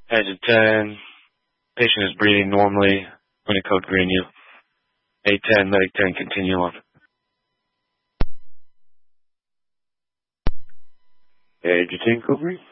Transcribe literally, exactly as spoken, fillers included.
Edge of ten. Patient is breathing normally. I'm going to code green you. A ten, medic ten, continue on. Edge of ten, code green.